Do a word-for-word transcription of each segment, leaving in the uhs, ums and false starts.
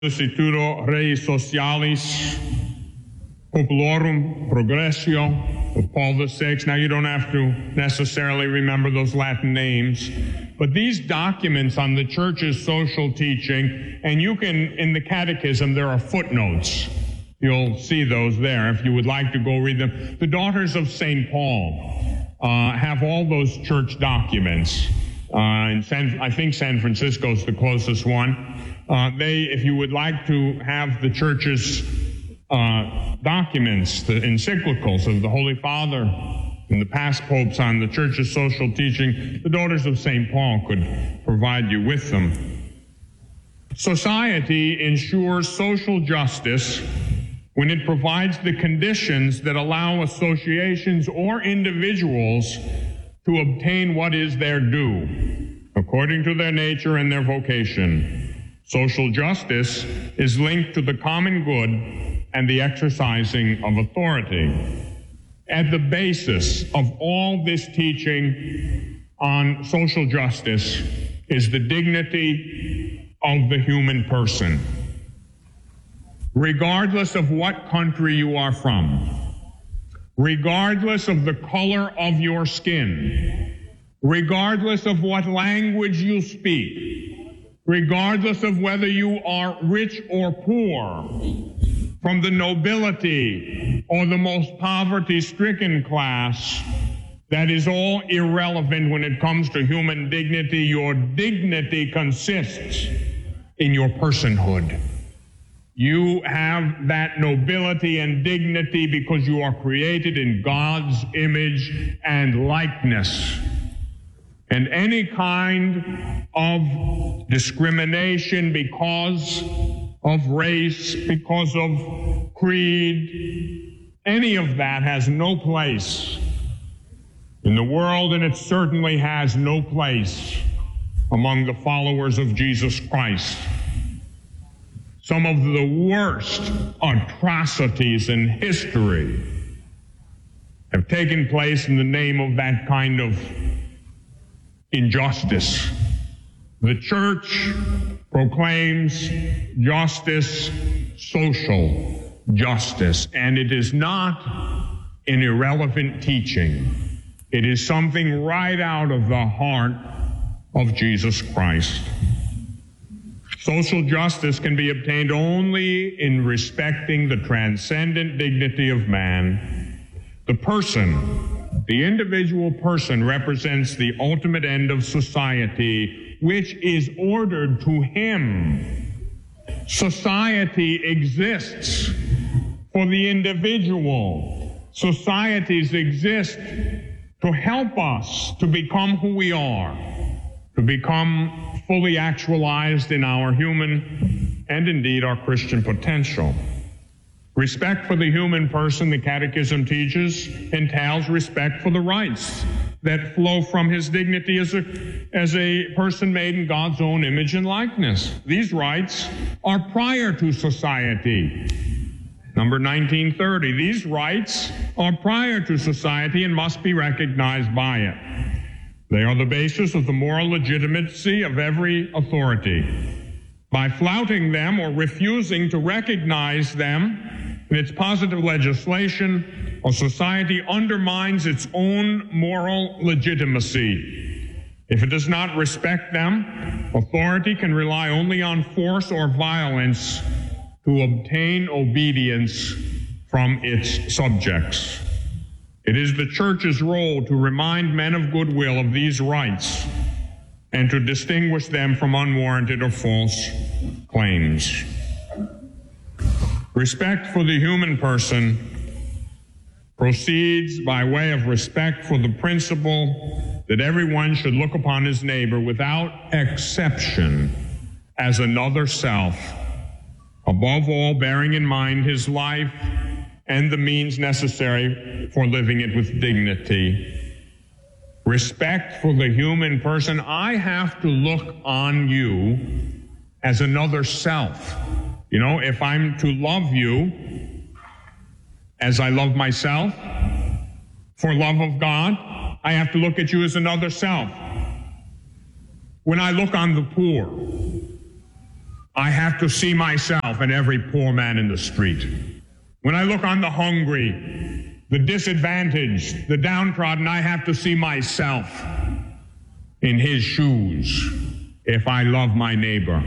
Instituto Rei Socialis Populorum Progressio of Paul the Sixth. Now, you don't have to necessarily remember those Latin names, but these documents on the church's social teaching, and you can, in the catechism, there are footnotes. You'll see those there if you would like to go read them. The Daughters of Saint Paul uh, have all those church documents. Uh, in San, I think San Francisco's the closest one. Uh, they, if you would like to have the church's uh, documents, the encyclicals of the Holy Father and the past popes on the church's social teaching, the Daughters of Saint Paul could provide you with them. Society ensures social justice when it provides the conditions that allow associations or individuals to obtain what is their due, according to their nature and their vocation. Social justice is linked to the common good and the exercising of authority. At the basis of all this teaching on social justice is the dignity of the human person. Regardless of what country you are from, regardless of the color of your skin, regardless of what language you speak, regardless of whether you are rich or poor, from the nobility or the most poverty-stricken class, that is all irrelevant when it comes to human dignity. Your dignity consists in your personhood. You have that nobility and dignity because you are created in God's image and likeness. And any kind of discrimination because of race, because of creed, any of that has no place in the world, and it certainly has no place among the followers of Jesus Christ. Some of the worst atrocities in history have taken place in the name of that kind of injustice. The church proclaims justice, social justice, and it is not an irrelevant teaching. It is something right out of the heart of Jesus Christ. Social justice can be obtained only in respecting the transcendent dignity of man. The person, the individual person, represents the ultimate end of society, which is ordered to him. Society exists for the individual. Societies exist to help us to become who we are, to become fully actualized in our human and indeed our Christian potential. Respect for the human person, the Catechism teaches, entails respect for the rights that flow from his dignity as a, as a person made in God's own image and likeness. These rights are prior to society. Number nineteen thirty, these rights are prior to society and must be recognized by it. They are the basis of the moral legitimacy of every authority. By flouting them or refusing to recognize them in its positive legislation, a society undermines its own moral legitimacy. If it does not respect them, authority can rely only on force or violence to obtain obedience from its subjects. It is the church's role to remind men of goodwill of these rights and to distinguish them from unwarranted or false claims. Respect for the human person proceeds by way of respect for the principle that everyone should look upon his neighbor without exception as another self, above all bearing in mind his life and the means necessary for living it with dignity. Respect for the human person. I have to look on you as another self. You know, if I'm to love you as I love myself, for love of God, I have to look at you as another self. When I look on the poor, I have to see myself and every poor man in the street. When I look on the hungry, the disadvantaged, the downtrodden, I have to see myself in his shoes. If I love my neighbor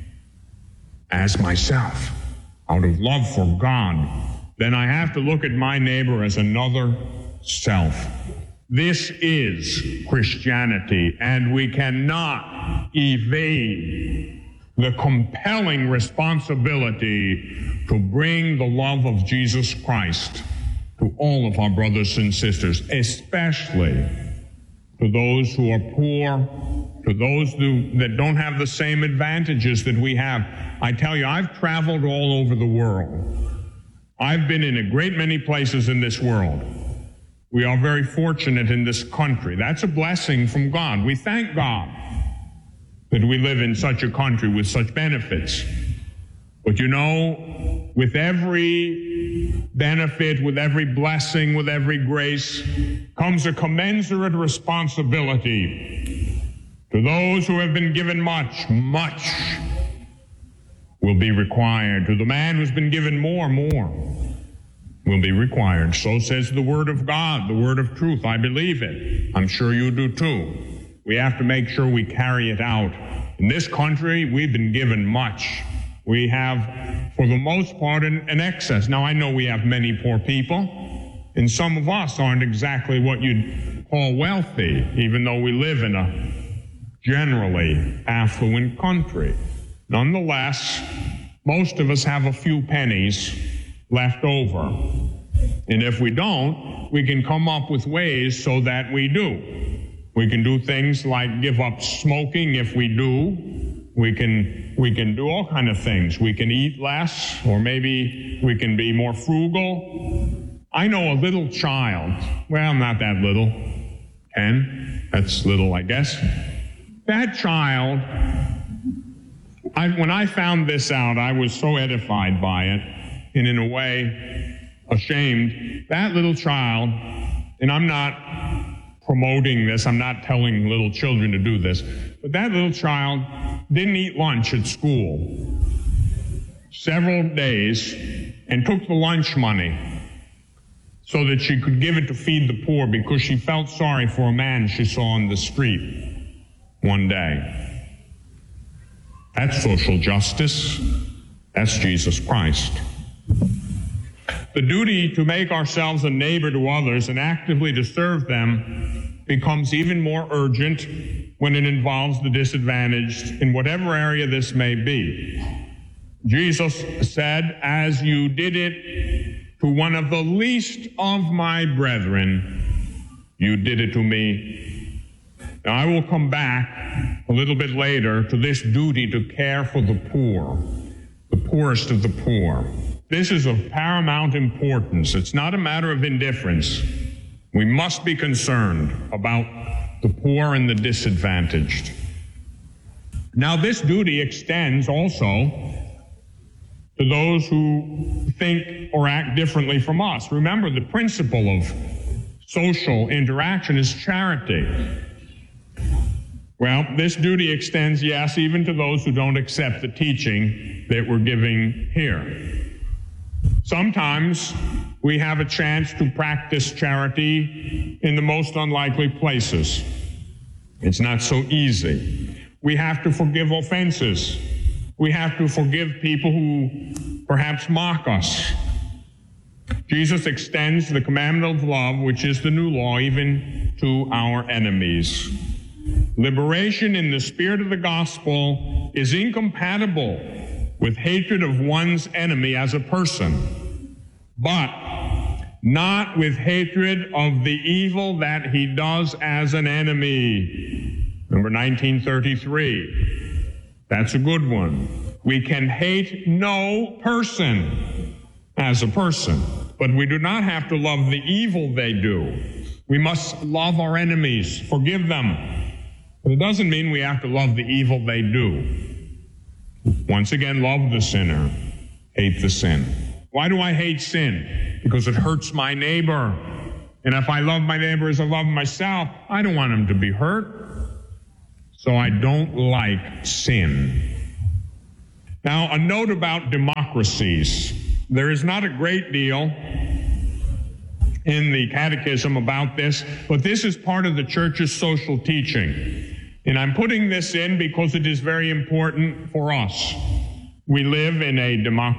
as myself, out of love for God, then I have to look at my neighbor as another self. This is Christianity, and we cannot evade the compelling responsibility to bring the love of Jesus Christ to all of our brothers and sisters, especially to those who are poor, to those who, that don't have the same advantages that we have. I tell you, I've traveled all over the world. I've been in a great many places in this world. We are very fortunate in this country. That's a blessing from God. We thank God that we live in such a country with such benefits. But you know, with every benefit, with every blessing, with every grace, comes a commensurate responsibility. To those who have been given much, much will be required. To the man who's been given more, more will be required. So says the Word of God, the Word of truth. I believe it. I'm sure you do too. We have to make sure we carry it out. In this country, we've been given much. We have, for the most part, an, an excess. Now, I know we have many poor people, and some of us aren't exactly what you'd call wealthy, even though we live in a generally affluent country. Nonetheless, most of us have a few pennies left over. And if we don't, we can come up with ways so that we do. We can do things like give up smoking if we do. We can we can do all kind of things. We can eat less, or maybe we can be more frugal. I know a little child, well, not that little, ten, that's little, I guess. That child, I, when I found this out, I was so edified by it, and in a way, ashamed. That little child, and I'm not promoting this, I'm not telling little children to do this, but that little child didn't eat lunch at school several days and took the lunch money so that she could give it to feed the poor because she felt sorry for a man she saw on the street one day. That's social justice. That's Jesus Christ. The duty to make ourselves a neighbor to others and actively to serve them becomes even more urgent when it involves the disadvantaged in whatever area this may be. Jesus said, "As you did it to one of the least of my brethren, you did it to me." Now, I will come back a little bit later to this duty to care for the poor, the poorest of the poor. This is of paramount importance. It's not a matter of indifference. We must be concerned about the poor and the disadvantaged. Now, this duty extends also to those who think or act differently from us. Remember, the principle of social interaction is charity. Well, this duty extends, yes, even to those who don't accept the teaching that we're giving here. Sometimes we have a chance to practice charity in the most unlikely places. It's not so easy. We have to forgive offenses. We have to forgive people who perhaps mock us. Jesus extends the commandment of love, which is the new law, even to our enemies. Liberation in the spirit of the gospel is incompatible with hatred of one's enemy as a person, but not with hatred of the evil that he does as an enemy. Number nineteen thirty-three. That's a good one. We can hate no person as a person, but we do not have to love the evil they do. We must love our enemies, forgive them. But it doesn't mean we have to love the evil they do. Once again, love the sinner, hate the sin. Why do I hate sin? Because it hurts my neighbor. And if I love my neighbor as I love myself, I don't want him to be hurt. So I don't like sin. Now, a note about democracies. There is not a great deal in the Catechism about this, but this is part of the Church's social teaching. And I'm putting this in because it is very important for us. We live in a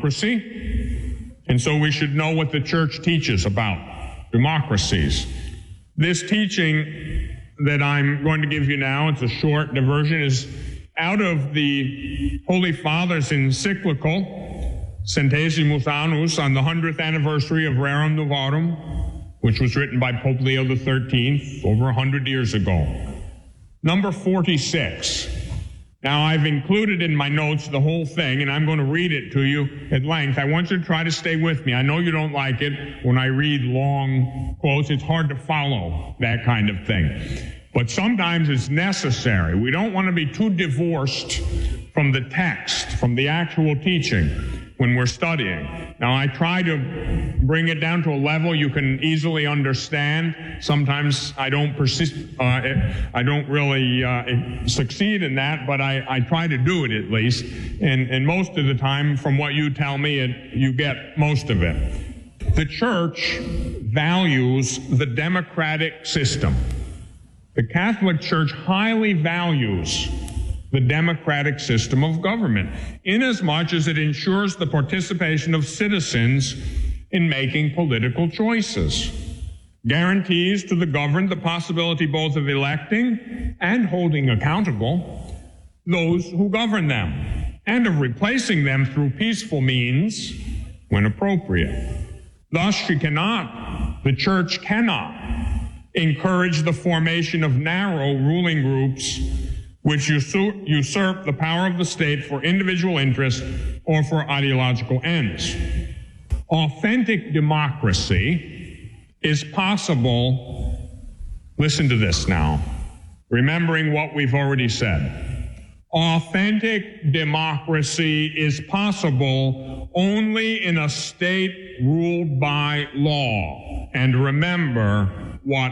democracy, and so we should know what the Church teaches about democracies. This teaching that I'm going to give you now, it's a short diversion, is out of the Holy Father's encyclical, Centesimus Annus, on the hundredth anniversary of Rerum Novarum, which was written by Pope Leo the thirteenth over a hundred years ago. Number forty-six. Now, I've included in my notes the whole thing, and I'm going to read it to you at length. I want you to try to stay with me. I know you don't like it when I read long quotes. It's hard to follow that kind of thing. But sometimes it's necessary. We don't want to be too divorced from the text, from the actual teaching when we're studying. Now, I try to bring it down to a level you can easily understand. Sometimes I don't persist, uh, I don't really uh, succeed in that, but I, I try to do it at least. And, and most of the time, from what you tell me, it, you get most of it. The Church values the democratic system. The Catholic Church highly values the democratic system of government, inasmuch as it ensures the participation of citizens in making political choices, guarantees to the governed the possibility both of electing and holding accountable those who govern them, and of replacing them through peaceful means when appropriate. Thus, she cannot, the Church cannot, encourage the formation of narrow ruling groups which usurp, usurp the power of the state for individual interests or for ideological ends. Authentic democracy is possible, listen to this now, remembering what we've already said. Authentic democracy is possible only in a state ruled by law. And remember what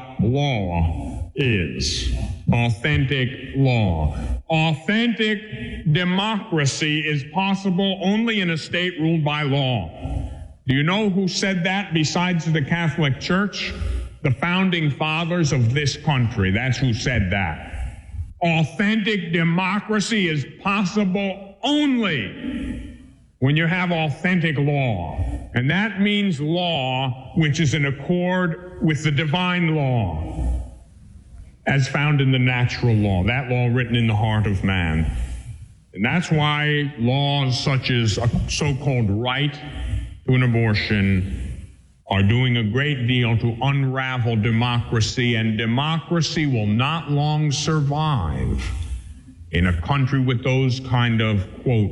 law is. Authentic law. Authentic democracy is possible only in a state ruled by law. Do you know who said that besides the Catholic Church? The founding fathers of this country. That's who said that. Authentic democracy is possible only when you have authentic law. And that means law which is in accord with the divine law, as found in the natural law, that law written in the heart of man. And that's why laws such as a so-called right to an abortion are doing a great deal to unravel democracy, and democracy will not long survive in a country with those kind of, quote,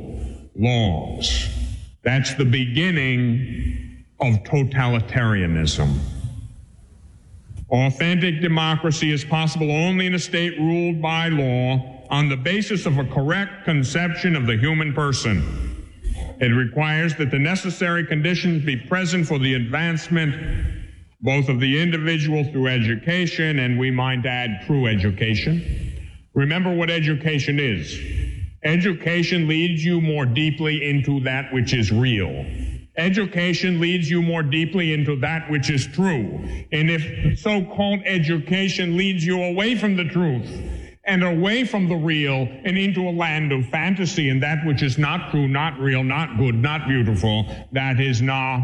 laws. That's the beginning of totalitarianism. Authentic democracy is possible only in a state ruled by law on the basis of a correct conception of the human person. It requires that the necessary conditions be present for the advancement both of the individual through education, and we might add true education. Remember what education is. Education leads you more deeply into that which is real. Education leads you more deeply into that which is true. And if so-called education leads you away from the truth and away from the real and into a land of fantasy and that which is not true, not real, not good, not beautiful, that is not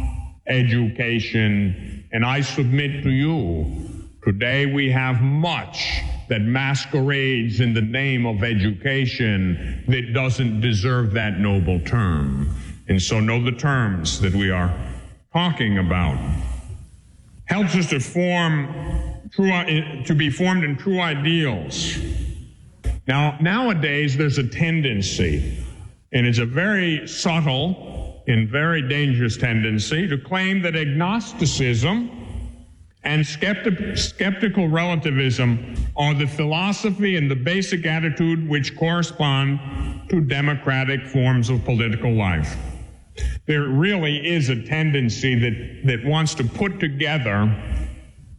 education. And I submit to you, today we have much that masquerades in the name of education that doesn't deserve that noble term. And so know the terms that we are talking about. Helps us to form true, to be formed in true ideals. Now, nowadays there's a tendency, and it's a very subtle and very dangerous tendency, to claim that agnosticism and skepti- skeptical relativism are the philosophy and the basic attitude which correspond to democratic forms of political life. There really is a tendency that, that wants to put together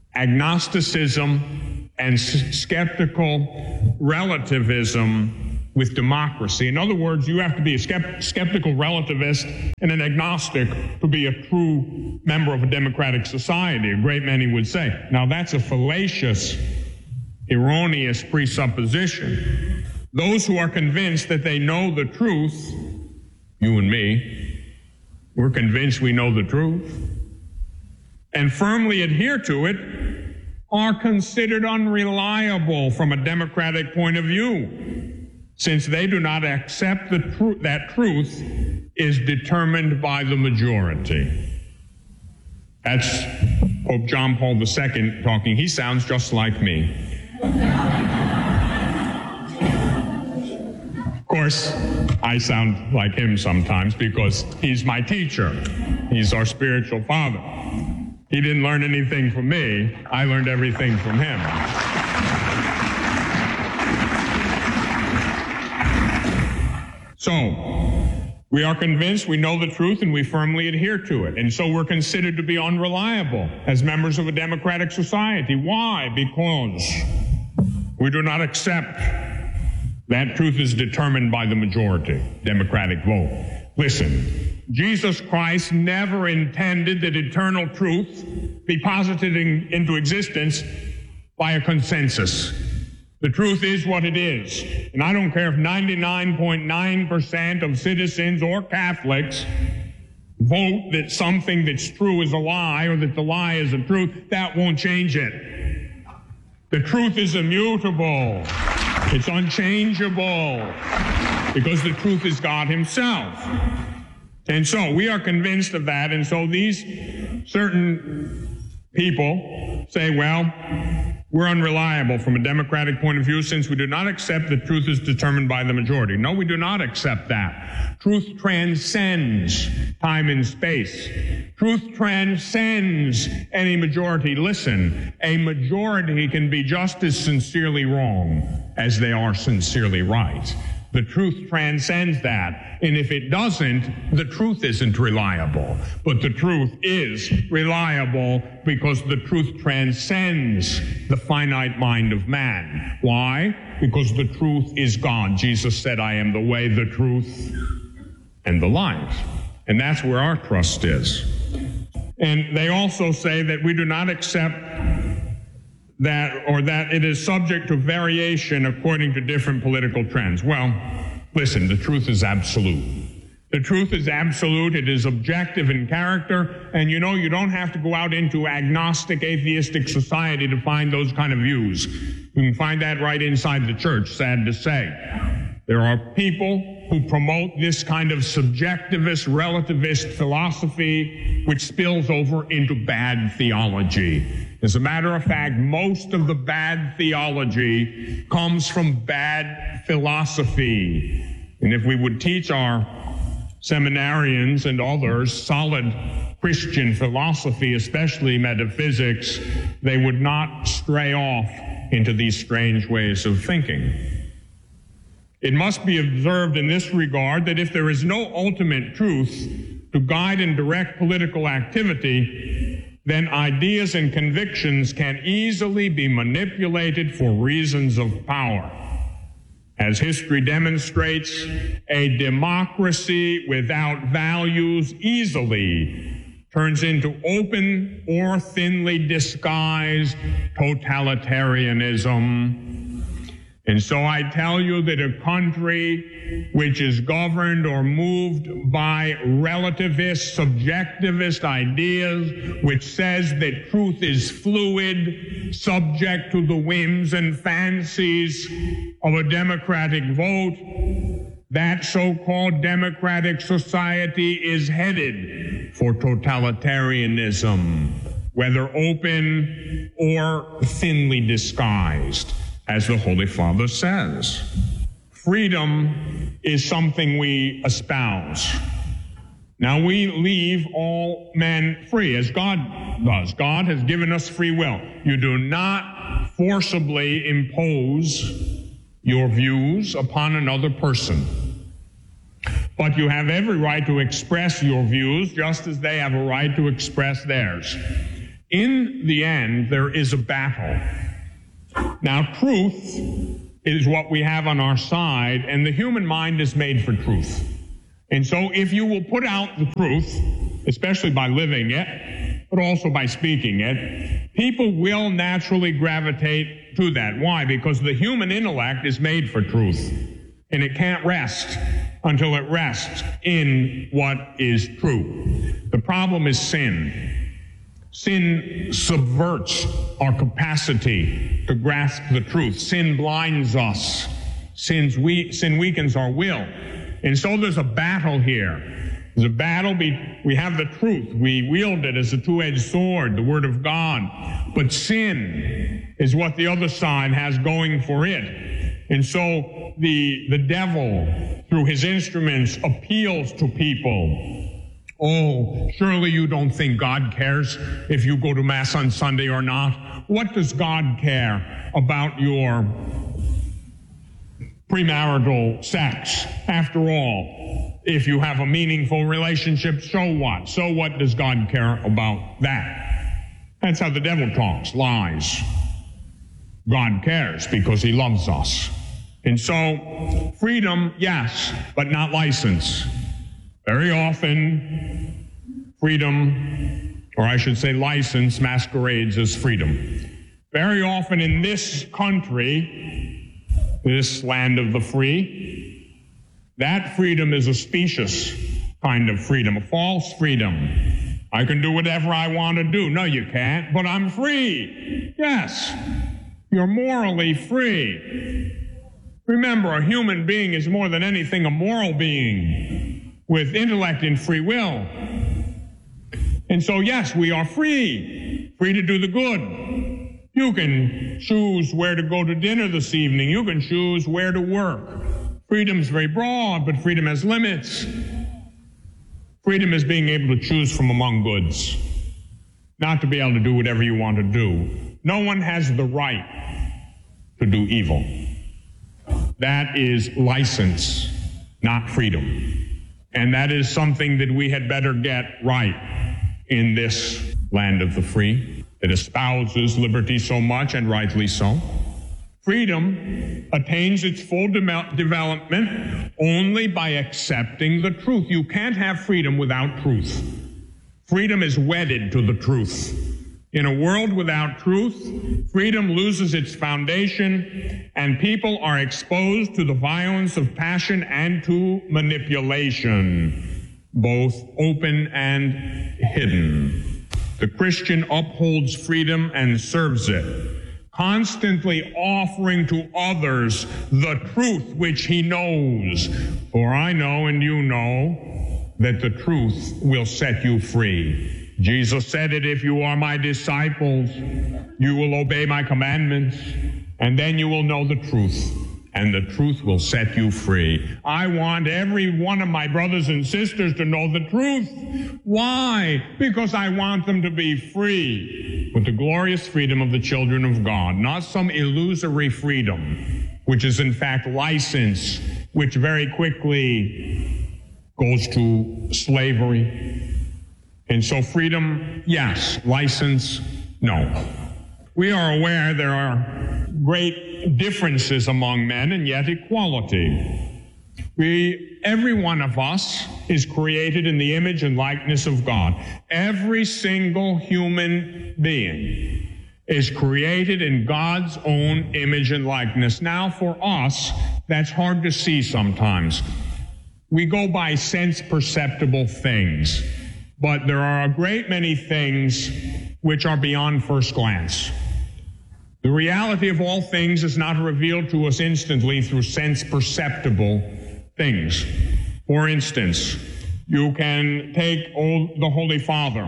agnosticism and s- skeptical relativism with democracy. In other words, you have to be a skept- skeptical relativist and an agnostic to be a true member of a democratic society, a great many would say. Now, that's a fallacious, erroneous presupposition. Those who are convinced that they know the truth, you and me, we're convinced we know the truth, and firmly adhere to it, are considered unreliable from a democratic point of view, since they do not accept the tru- that truth is determined by the majority. That's Pope John Paul the Second talking. He sounds just like me. Of course, I sound like him sometimes because he's my teacher. He's our spiritual father. He didn't learn anything from me. I learned everything from him. So, we are convinced we know the truth and we firmly adhere to it. And so we're considered to be unreliable as members of a democratic society. Why? Because we do not accept that truth is determined by the majority, democratic vote. Listen, Jesus Christ never intended that eternal truth be posited in, into existence by a consensus. The truth is what it is. And I don't care if ninety-nine point nine percent of citizens or Catholics vote that something that's true is a lie or that the lie is a truth. That won't change it. The truth is immutable. It's unchangeable because the truth is God himself. And so we are convinced of that. And so these certain people say, well, we're unreliable from a democratic point of view since we do not accept that truth is determined by the majority. No, we do not accept that. Truth transcends time and space. Truth transcends any majority. Listen, a majority can be just as sincerely wrong as they are sincerely right. The truth transcends that. And if it doesn't, the truth isn't reliable. But the truth is reliable because the truth transcends the finite mind of man. Why? Because the truth is God. Jesus said, I am the way, the truth, and the life. And that's where our trust is. And they also say that we do not accept that, or that it is subject to variation according to different political trends. Well, listen, the truth is absolute. The truth is absolute. It is objective in character. And you know, you don't have to go out into agnostic, atheistic society to find those kind of views. You can find that right inside the church, sad to say. There are people who promote this kind of subjectivist, relativist philosophy, which spills over into bad theology. As a matter of fact, most of the bad theology comes from bad philosophy. And if we would teach our seminarians and others solid Christian philosophy, especially metaphysics, they would not stray off into these strange ways of thinking. It must be observed in this regard that if there is no ultimate truth to guide and direct political activity, then ideas and convictions can easily be manipulated for reasons of power. As history demonstrates, a democracy without values easily turns into open or thinly disguised totalitarianism. And so I tell you that a country which is governed or moved by relativist, subjectivist ideas, which says that truth is fluid, subject to the whims and fancies of a democratic vote, that so-called democratic society is headed for totalitarianism, whether open or thinly disguised, as the Holy Father says. Freedom is something we espouse. Now we leave all men free, as God does. God has given us free will. You do not forcibly impose your views upon another person. But you have every right to express your views just as they have a right to express theirs. In the end, there is a battle. Now, truth is what we have on our side, and the human mind is made for truth. And so if you will put out the truth, especially by living it, but also by speaking it, people will naturally gravitate to that. Why? Because the human intellect is made for truth, and it can't rest until it rests in what is true. The problem is sin. Sin subverts our capacity to grasp the truth. Sin blinds us. Sin's we, sin weakens our will. And so there's a battle here. There's a battle. Be, we have the truth. We wield it as a two-edged sword, the Word of God. But sin is what the other side has going for it. And so the, the devil, through his instruments, appeals to people. Oh, surely you don't think God cares if you go to Mass on Sunday or not? What does God care about your premarital sex? After all, if you have a meaningful relationship, so what? So what does God care about that? That's how the devil talks, lies. God cares because he loves us. And so, freedom, yes, but not license. Very often, freedom, or I should say license, masquerades as freedom. Very often in this country, this land of the free, that freedom is a specious kind of freedom, a false freedom. I can do whatever I want to do. No, you can't, but I'm free. Yes, you're morally free. Remember, a human being is more than anything a moral being, with intellect and free will. And so, yes, we are free, free to do the good. You can choose where to go to dinner this evening. You can choose where to work. Freedom is very broad, but freedom has limits. Freedom is being able to choose from among goods, not to be able to do whatever you want to do. No one has the right to do evil. That is license, not freedom. And that is something that we had better get right in this land of the free that espouses liberty so much, and rightly so. Freedom attains its full de- development only by accepting the truth. You can't have freedom without truth. Freedom is wedded to the truth. In a world without truth, freedom loses its foundation, and people are exposed to the violence of passion and to manipulation, both open and hidden. The Christian upholds freedom and serves it, constantly offering to others the truth which he knows. For I know and you know that the truth will set you free. Jesus said it, if you are my disciples, you will obey my commandments, and then you will know the truth, and the truth will set you free. I want every one of my brothers and sisters to know the truth. Why? Because I want them to be free with the glorious freedom of the children of God, not some illusory freedom, which is in fact license, which very quickly goes to slavery. And so freedom, yes. License, no. We are aware there are great differences among men and yet equality. We, every one of us is created in the image and likeness of God. Every single human being is created in God's own image and likeness. Now for us, that's hard to see sometimes. We go by sense perceptible things. But there are a great many things which are beyond first glance. The reality of all things is not revealed to us instantly through sense perceptible things. For instance, you can take old, the Holy Father,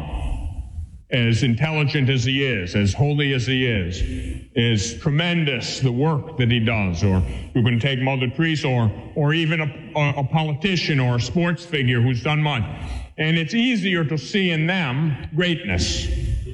as intelligent as he is, as holy as he is, is tremendous the work that he does. Or you can take Mother Teresa, or, or even a, a, a politician or a sports figure who's done much. And it's easier to see in them greatness.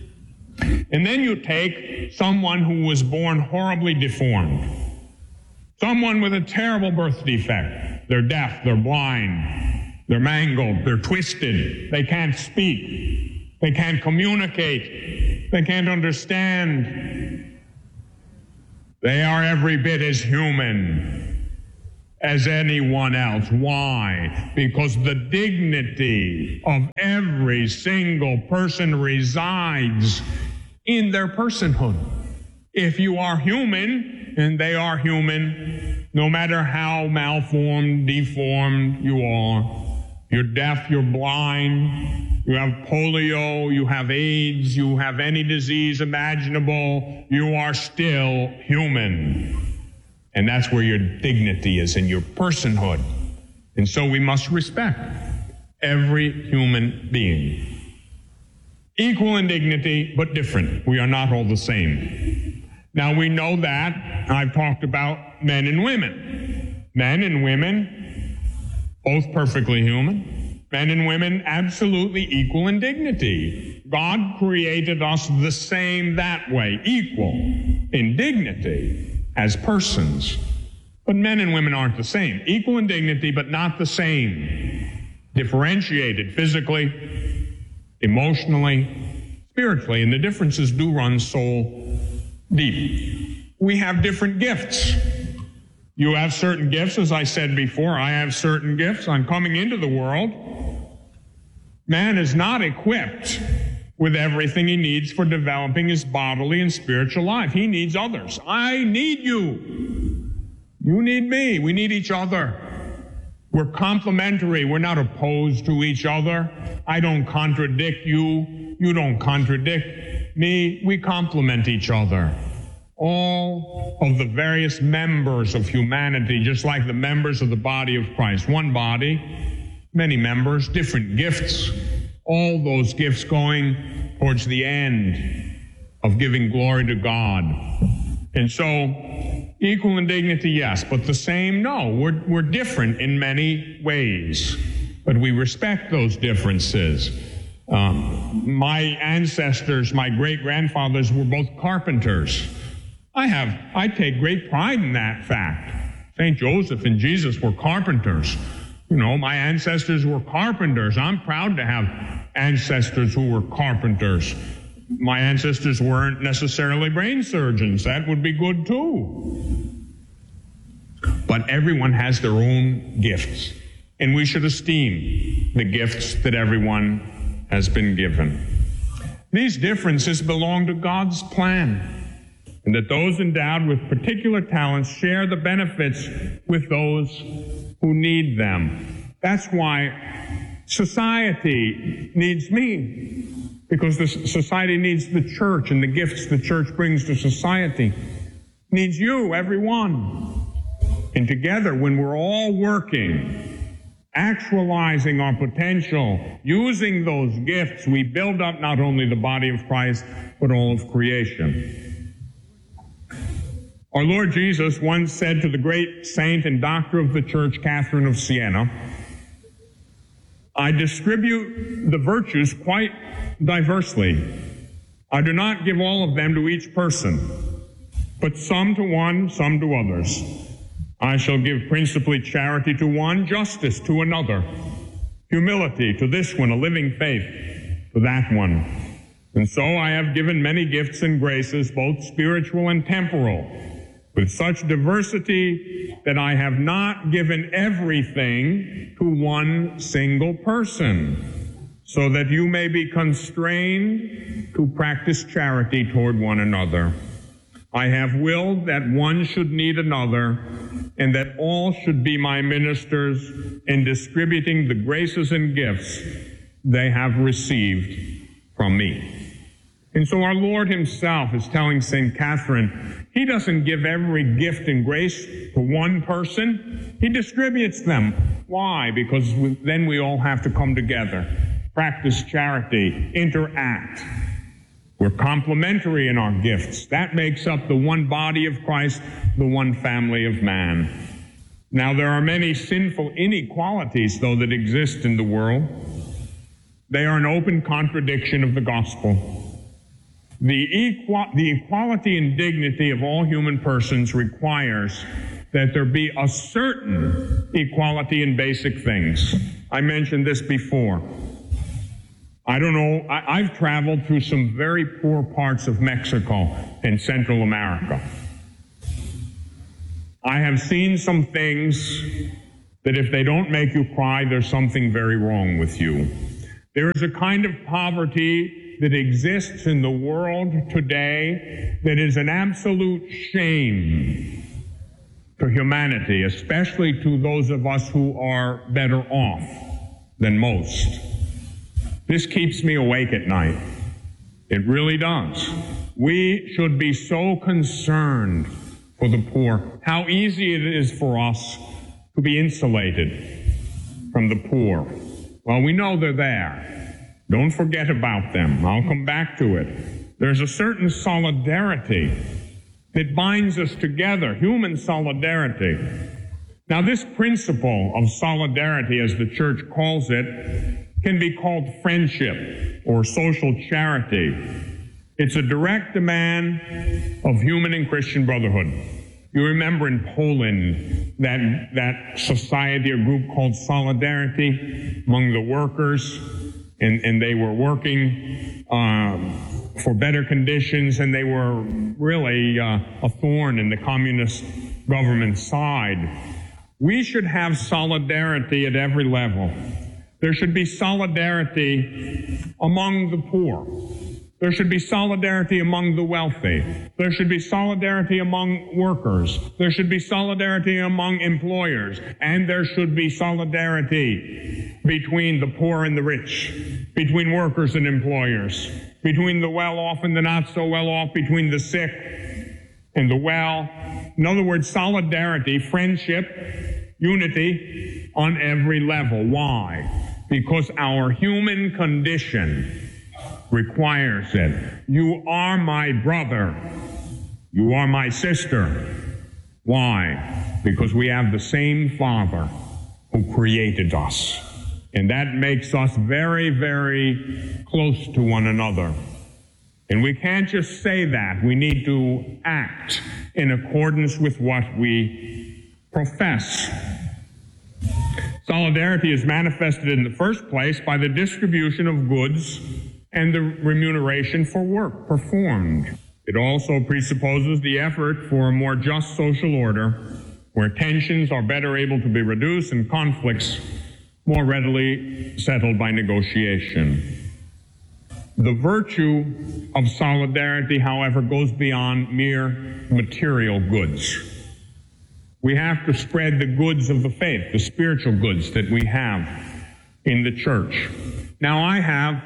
And then you take someone who was born horribly deformed, someone with a terrible birth defect. They're deaf, they're blind, they're mangled, they're twisted, they can't speak, they can't communicate, they can't understand. They are every bit as human as anyone else. Why? Because the dignity of every single person resides in their personhood. If you are human, and they are human, no matter how malformed, deformed you are, you're deaf, you're blind, you have polio, you have AIDS, you have any disease imaginable, you are still human. And that's where your dignity is, in your personhood. And so we must respect every human being. Equal in dignity, but different. We are not all the same. Now we know that. I've talked about men and women. Men and women, both perfectly human. Men and women absolutely equal in dignity. God created us the same that way, equal in dignity as persons. But men and women aren't the same. Equal in dignity, but not the same. Differentiated physically, emotionally, spiritually, and the differences do run so deep. We have different gifts. You have certain gifts, as I said before. I have certain gifts. On coming into the world, man is not equipped with everything he needs for developing his bodily and spiritual life. He needs others. I need you. You need me. We need each other. We're complementary. We're not opposed to each other. I don't contradict you. You don't contradict me. We complement each other. All of the various members of humanity, just like the members of the body of Christ. One body, many members, different gifts. All those gifts going towards the end of giving glory to God. And so, equal in dignity, yes, but the same, no. We're, we're different in many ways, but we respect those differences. Um, my ancestors, my great-grandfathers were both carpenters. I have, I take great pride in that fact. Saint Joseph and Jesus were carpenters. You know, my ancestors were carpenters. I'm proud to have ancestors who were carpenters. My ancestors weren't necessarily brain surgeons. That would be good too. But everyone has their own gifts, and we should esteem the gifts that everyone has been given. These differences belong to God's plan, and that those endowed with particular talents share the benefits with those who need them. That's why society needs me, because the society needs the church, and the gifts the church brings to society needs you, everyone. And together, when we're all working, actualizing our potential, using those gifts, we build up not only the body of Christ, but all of creation. Our Lord Jesus once said to the great saint and doctor of the church, Catherine of Siena, I distribute the virtues quite diversely. I do not give all of them to each person, but some to one, some to others. I shall give principally charity to one, justice to another, humility to this one, a living faith to that one. And so I have given many gifts and graces, both spiritual and temporal, with such diversity that I have not given everything to one single person, so that you may be constrained to practice charity toward one another. I have willed that one should need another, and that all should be my ministers in distributing the graces and gifts they have received from me. And so our Lord himself is telling Saint Catherine, he doesn't give every gift and grace to one person. He distributes them. Why? Because we, then we all have to come together, practice charity, interact. We're complementary in our gifts. That makes up the one body of Christ, the one family of man. Now, there are many sinful inequalities, though, that exist in the world. They are an open contradiction of the gospel. The, equa- the equality and dignity of all human persons requires that there be a certain equality in basic things. I mentioned this before. I don't know, I, I've traveled through some very poor parts of Mexico and Central America. I have seen some things that if they don't make you cry, there's something very wrong with you. There is a kind of poverty that exists in the world today that is an absolute shame to humanity, especially to those of us who are better off than most. This keeps me awake at night. It really does. We should be so concerned for the poor. How easy it is for us to be insulated from the poor. Well, we know they're there. Don't forget about them. I'll come back to it. There's a certain solidarity that binds us together, human solidarity. Now, this principle of solidarity, as the church calls it, can be called friendship or social charity. It's a direct demand of human and Christian brotherhood. You remember in Poland that that society or group called Solidarity among the workers, and, and they were working um, for better conditions, and they were really uh, a thorn in the communist government side. We should have solidarity at every level. There should be solidarity among the poor. There should be solidarity among the wealthy. There should be solidarity among workers. There should be solidarity among employers. And there should be solidarity between the poor and the rich, between workers and employers, between the well-off and the not-so-well-off, between the sick and the well. In other words, solidarity, friendship, unity on every level. Why? Because our human condition requires it. You are my brother. You are my sister. Why? Because we have the same Father who created us. And that makes us very, very close to one another. And we can't just say that. We need to act in accordance with what we profess. Solidarity is manifested in the first place by the distribution of goods and the remuneration for work performed. It also presupposes the effort for a more just social order where tensions are better able to be reduced and conflicts more readily settled by negotiation. The virtue of solidarity, however, goes beyond mere material goods. We have to spread the goods of the faith, the spiritual goods that we have in the church. Now, I have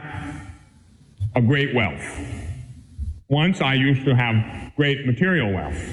a great wealth. Once I used to have great material wealth.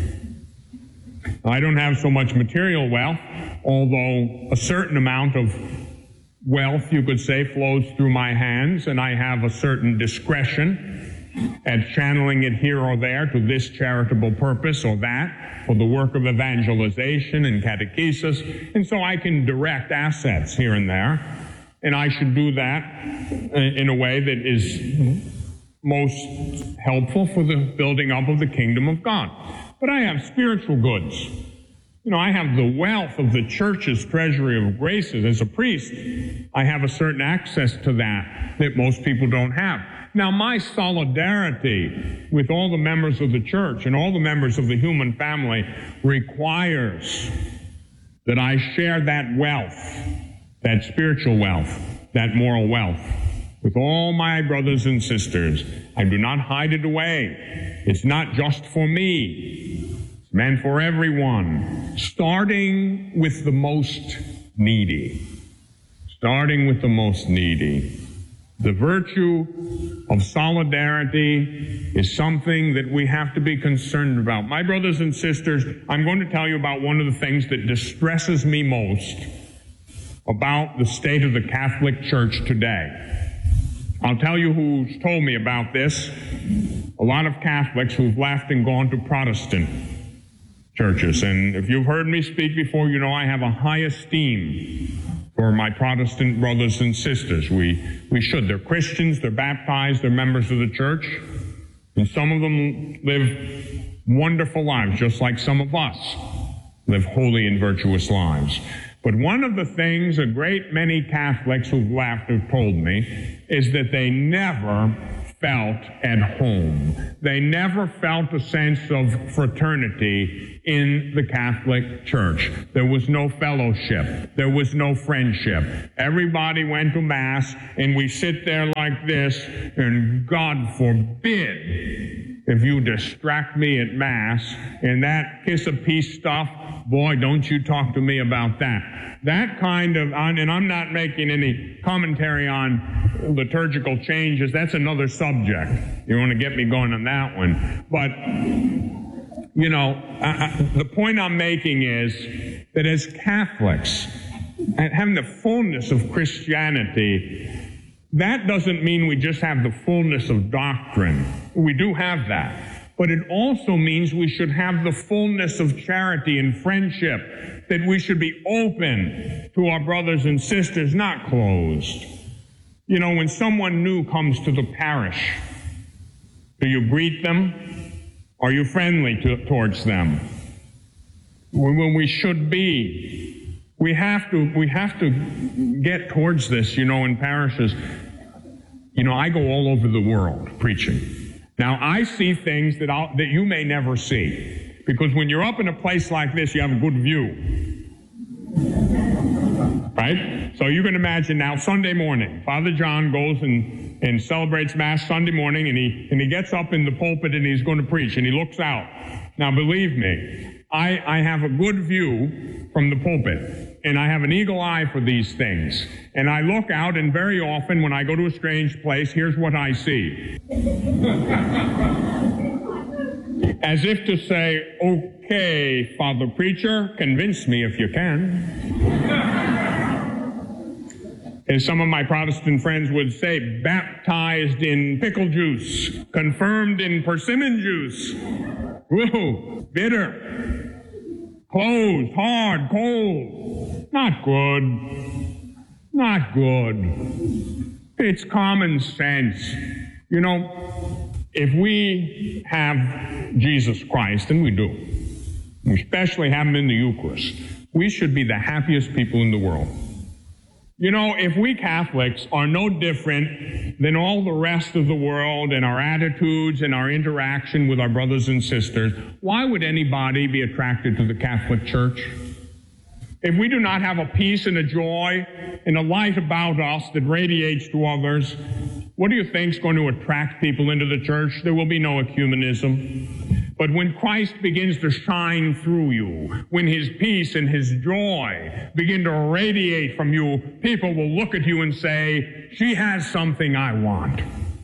I don't have so much material wealth, although a certain amount of wealth, you could say, flows through my hands, and I have a certain discretion at channeling it here or there to this charitable purpose or that, for the work of evangelization and catechesis, and so I can direct assets here and there, and I should do that in a way that is most helpful for the building up of the kingdom of God. But I have spiritual goods. You know, I have the wealth of the church's treasury of graces. As a priest, I have a certain access to that that most people don't have. Now, my solidarity with all the members of the church and all the members of the human family requires that I share that wealth, that spiritual wealth, that moral wealth, with all my brothers and sisters. I do not hide it away. It's not just for me. It's meant for everyone, starting with the most needy. Starting with the most needy. The virtue of solidarity is something that we have to be concerned about. My brothers and sisters, I'm going to tell you about one of the things that distresses me most about the state of the Catholic Church today. I'll tell you who's told me about this. A lot of Catholics who've left and gone to Protestant churches. And if you've heard me speak before, you know I have a high esteem for my Protestant brothers and sisters. We, we should. They're Christians, they're baptized, they're members of the church. And some of them live wonderful lives, just like some of us live holy and virtuous lives. But one of the things a great many Catholics who've left have told me is that they never felt at home. They never felt a sense of fraternity in the Catholic Church. There was no fellowship. There was no friendship. Everybody went to Mass, and we sit there like this, and God forbid if you distract me at Mass, and that kiss of peace stuff, boy, don't you talk to me about that. That kind of, and I'm not making any commentary on liturgical changes. That's another subject. You want to get me going on that one. But, you know, I, I, the point I'm making is that as Catholics, having the fullness of Christianity, that doesn't mean we just have the fullness of doctrine. We do have that. But it also means we should have the fullness of charity and friendship, that we should be open to our brothers and sisters, not closed. You know, when someone new comes to the parish, do you greet them? Are you friendly to, towards them? When we should be. We have to, we have to get towards this, you know, in parishes. You know, I go all over the world preaching. Now, I see things that I'll, that you may never see, because when you're up in a place like this, you have a good view, right? So you can imagine now, Sunday morning, Father John goes and, and celebrates Mass Sunday morning, and he, and he gets up in the pulpit and he's going to preach, and he looks out. Now, believe me, I, I have a good view from the pulpit, and I have an eagle eye for these things. And I look out, and very often when I go to a strange place, here's what I see. As if to say, okay, Father Preacher, convince me if you can. As some of my Protestant friends would say, baptized in pickle juice, confirmed in persimmon juice. Whoa, bitter, closed, hard, cold. Not good. Not good. It's common sense. You know, if we have Jesus Christ, and we do, we especially have him in the Eucharist, we should be the happiest people in the world. You know, if we Catholics are no different than all the rest of the world in our attitudes and our interaction with our brothers and sisters, why would anybody be attracted to the Catholic Church? If we do not have a peace and a joy and a light about us that radiates to others, what do you think is going to attract people into the church? There will be no ecumenism. But when Christ begins to shine through you, when his peace and his joy begin to radiate from you, people will look at you and say, she has something I want.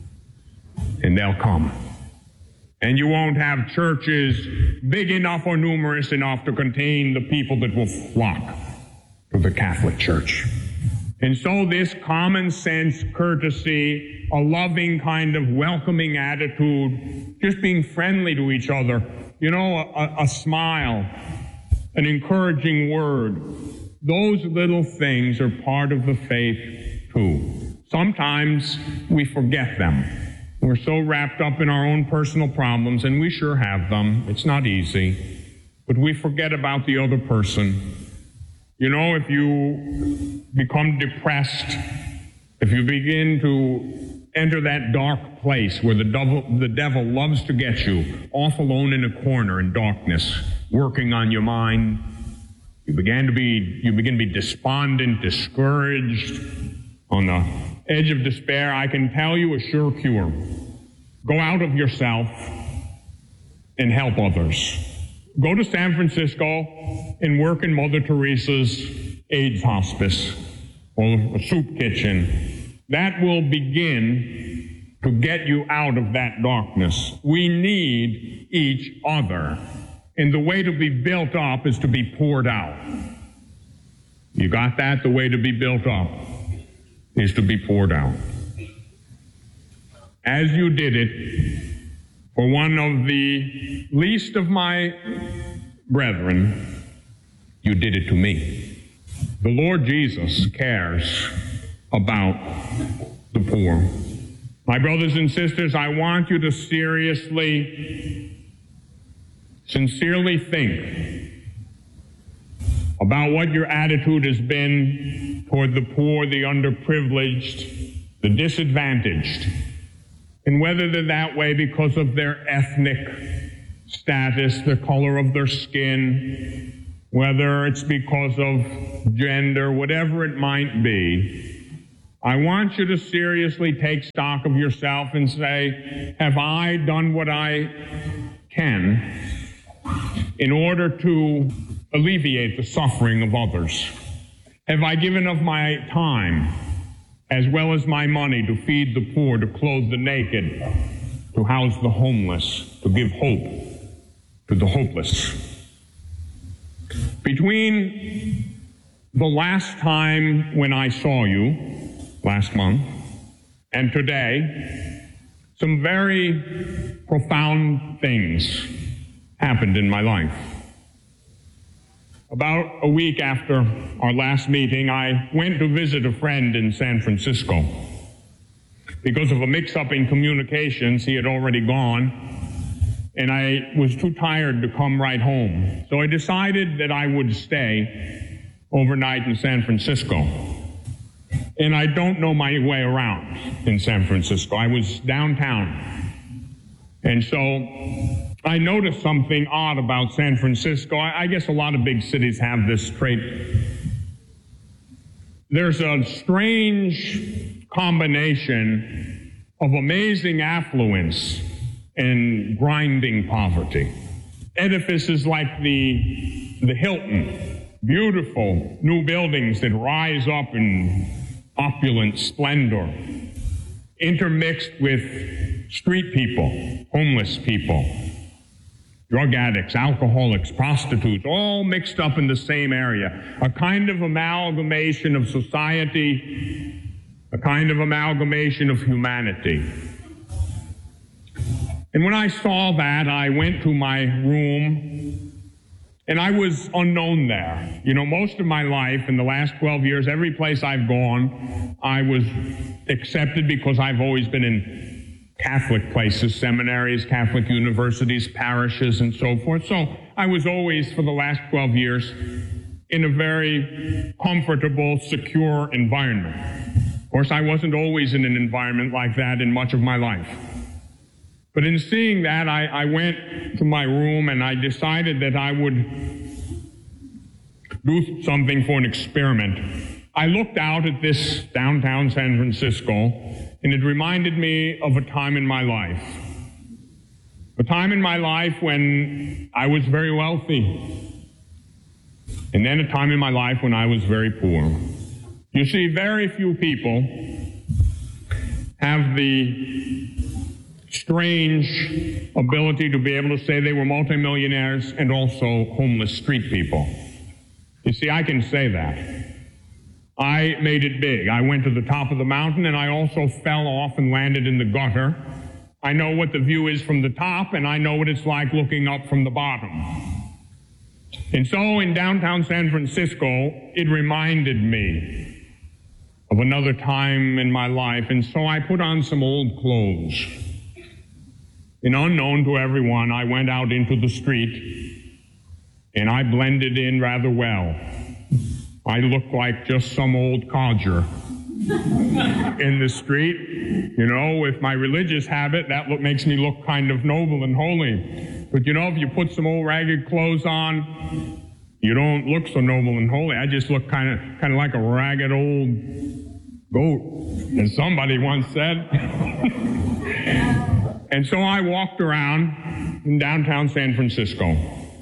And they'll come. And you won't have churches big enough or numerous enough to contain the people that will flock to the Catholic Church. And so this common sense courtesy, a loving kind of welcoming attitude, just being friendly to each other, you know, a, a smile, an encouraging word, those little things are part of the faith too. Sometimes we forget them. We're so wrapped up in our own personal problems, and we sure have them. It's not easy. But we forget about the other person. You know, if you become depressed, if you begin to enter that dark place where the devil, the devil loves to get you, off alone in a corner in darkness, working on your mind, you begin to be, you begin to be despondent, discouraged, on the edge of despair, I can tell you a sure cure. Go out of yourself and help others. Go to San Francisco and work in Mother Teresa's AIDS hospice or a soup kitchen. That will begin to get you out of that darkness. We need each other. And the way to be built up is to be poured out. You got that? The way to be built up is to be poured out. As you did it for one of the least of my brethren, you did it to me. The Lord Jesus cares about the poor. My brothers and sisters, I want you to seriously, sincerely think about what your attitude has been toward the poor, the underprivileged, the disadvantaged And whether they're that way because of their ethnic status, the color of their skin, whether it's because of gender, whatever it might be, I want you to seriously take stock of yourself and say, have I done what I can in order to alleviate the suffering of others? Have I given of my time as well as my money to feed the poor, to clothe the naked, to house the homeless, to give hope to the hopeless? Between the last time when I saw you, last month, and today, some very profound things happened in my life. About a week after our last meeting, I went to visit a friend in San Francisco. Because of a mix-up in communications, he had already gone, and I was too tired to come right home. So I decided that I would stay overnight in San Francisco. And I don't know my way around in San Francisco. I was downtown. And so I noticed something odd about San Francisco. I, I guess a lot of big cities have this trait. There's a strange combination of amazing affluence and grinding poverty. Edifices like the, the Hilton, beautiful new buildings that rise up in opulent splendor, intermixed with street people, homeless people, drug addicts, alcoholics, prostitutes, all mixed up in the same area. A kind of amalgamation of society, a kind of amalgamation of humanity. And when I saw that, I went to my room, and I was unknown there. You know, most of my life, in the last twelve years, every place I've gone, I was accepted because I've always been in Catholic places, seminaries, Catholic universities, parishes, and so forth. So I was always, for the last twelve years, in a very comfortable, secure environment. Of course, I wasn't always in an environment like that in much of my life. But in seeing that, I, I went to my room and I decided that I would do something for an experiment. I looked out at this downtown San Francisco, and it reminded me of a time in my life. A time in my life when I was very wealthy, and then a time in my life when I was very poor. You see, very few people have the strange ability to be able to say they were multimillionaires and also homeless street people. You see, I can say that. I made it big. I went to the top of the mountain, and I also fell off and landed in the gutter. I know what the view is from the top, and I know what it's like looking up from the bottom. And so in downtown San Francisco, it reminded me of another time in my life, and so I put on some old clothes. And unknown to everyone, I went out into the street, and I blended in rather well. I looked like just some old codger in the street. You know, with my religious habit, that look, makes me look kind of noble and holy. But you know, if you put some old ragged clothes on, you don't look so noble and holy. I just look kind of kind of like a ragged old goat, as somebody once said. And so I walked around in downtown San Francisco.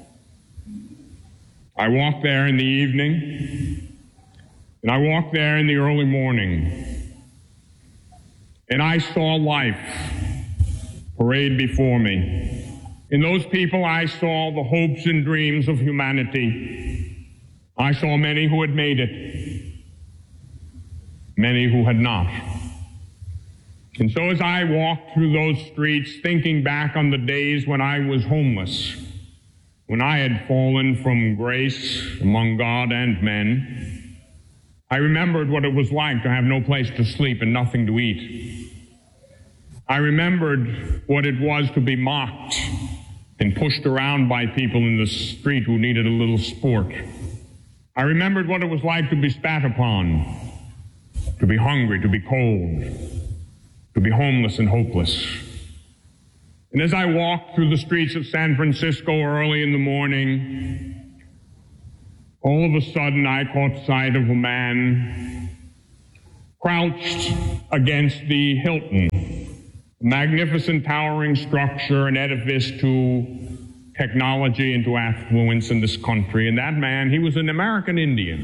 I walked there in the evening, and I walked there in the early morning, and I saw life parade before me. In those people, I saw the hopes and dreams of humanity. I saw many who had made it, many who had not. And so as I walked through those streets, thinking back on the days when I was homeless, when I had fallen from grace among God and men, I remembered what it was like to have no place to sleep and nothing to eat. I remembered what it was to be mocked and pushed around by people in the street who needed a little sport. I remembered what it was like to be spat upon, to be hungry, to be cold, to to be homeless and hopeless. And as I walked through the streets of San Francisco early in the morning, all of a sudden I caught sight of a man crouched against the Hilton, a magnificent towering structure, an edifice to technology and to affluence in this country. And that man, he was an American Indian.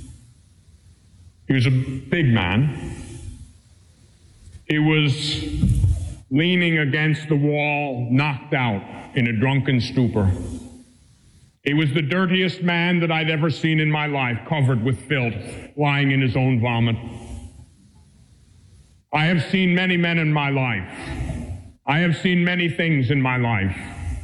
He was a big man. He was leaning against the wall, knocked out in a drunken stupor. He was the dirtiest man that I'd ever seen in my life, covered with filth, lying in his own vomit. I have seen many men in my life. I have seen many things in my life.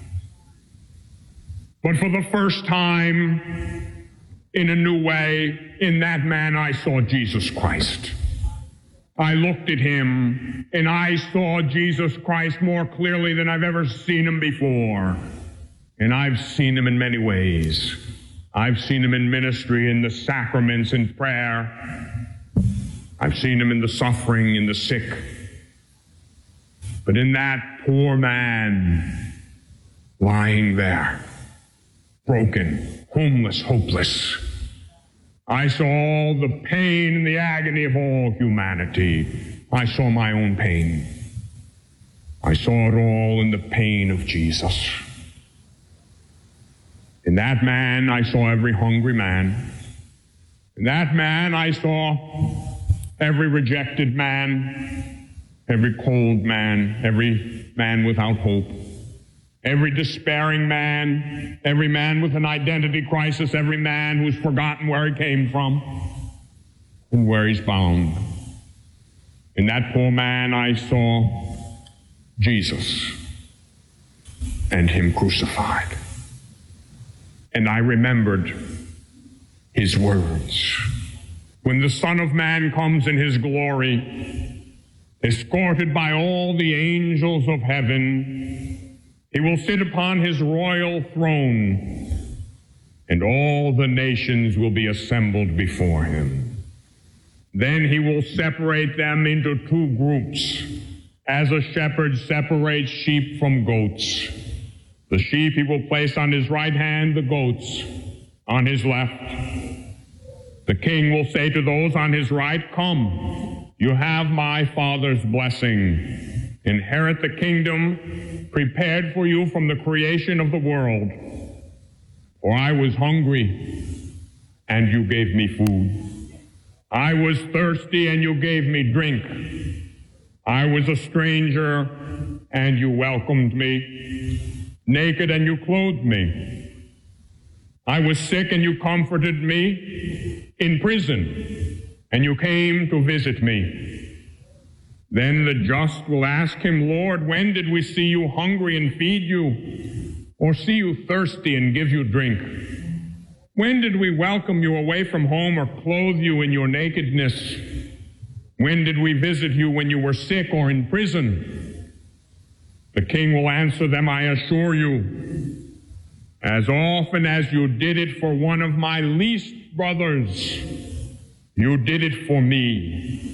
But for the first time, in a new way, in that man I saw Jesus Christ. I looked at him, and I saw Jesus Christ more clearly than I've ever seen him before. And I've seen him in many ways. I've seen him in ministry, in the sacraments, in prayer. I've seen him in the suffering, in the sick. But in that poor man lying there, broken, homeless, hopeless, I saw all the pain and the agony of all humanity. I saw my own pain. I saw it all in the pain of Jesus. In that man, I saw every hungry man. In that man, I saw every rejected man, every cold man, every man without hope. Every despairing man, every man with an identity crisis, every man who's forgotten where he came from and where he's bound. In that poor man, I saw Jesus and him crucified. And I remembered his words. When the Son of Man comes in his glory, escorted by all the angels of heaven, he will sit upon his royal throne, and all the nations will be assembled before him. Then he will separate them into two groups, as a shepherd separates sheep from goats. The sheep he will place on his right hand, the goats on his left. The king will say to those on his right, "Come, you have my Father's blessing. Inherit the kingdom prepared for you from the creation of the world. For I was hungry, and you gave me food. I was thirsty, and you gave me drink. I was a stranger, and you welcomed me. Naked, and you clothed me. I was sick, and you comforted me. In prison, and you came to visit me." Then the just will ask him, "Lord, when did we see you hungry and feed you, or see you thirsty and give you drink? When did we welcome you away from home or clothe you in your nakedness? When did we visit you when you were sick or in prison?" The king will answer them, "I assure you, as often as you did it for one of my least brothers, you did it for me."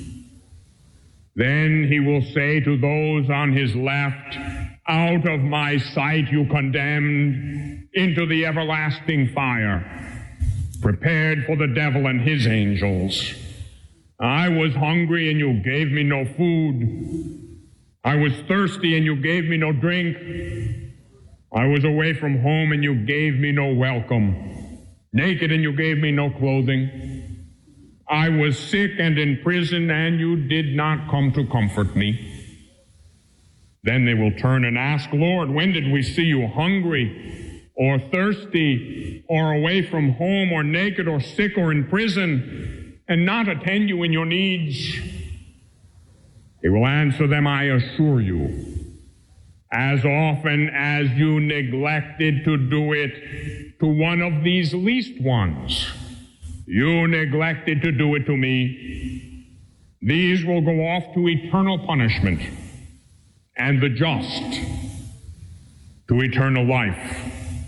Then he will say to those on his left, "Out of my sight you condemned into the everlasting fire, prepared for the devil and his angels. I was hungry and you gave me no food. I was thirsty and you gave me no drink. I was away from home and you gave me no welcome. Naked and you gave me no clothing. I was sick and in prison, and you did not come to comfort me." Then they will turn and ask, "Lord, when did we see you hungry or thirsty or away from home or naked or sick or in prison and not attend you in your needs?" He will answer them, "I assure you, as often as you neglected to do it to one of these least ones, you neglected to do it to me. These will go off to eternal punishment, and the just to eternal life."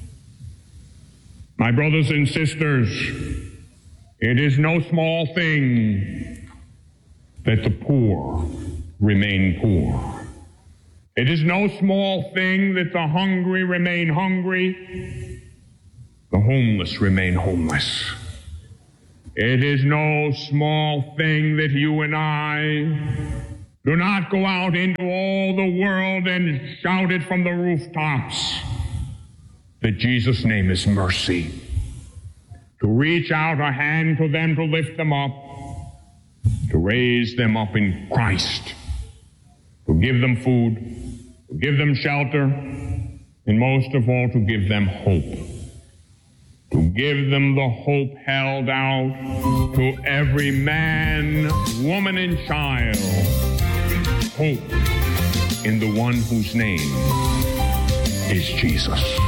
My brothers and sisters, it is no small thing that the poor remain poor. It is no small thing that the hungry remain hungry, the homeless remain homeless. It is no small thing that you and I do not go out into all the world and shout it from the rooftops that Jesus' name is mercy. To reach out a hand to them, to lift them up, to raise them up in Christ, to give them food, to give them shelter, and most of all, to give them hope. To give them the hope held out to every man, woman, and child. Hope in the one whose name is Jesus.